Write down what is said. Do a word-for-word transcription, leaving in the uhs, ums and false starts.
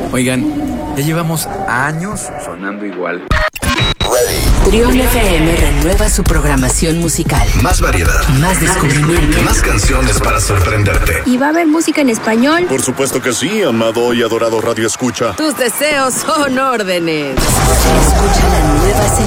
Oigan, ya llevamos años sonando igual. Trión F M renueva su programación musical. Más variedad. Más descubrimiento. Más canciones para sorprenderte. ¿Y va a haber música en español? Por supuesto que sí, amado y adorado Radio Escucha. Tus deseos son órdenes. Escucha la nueva señal.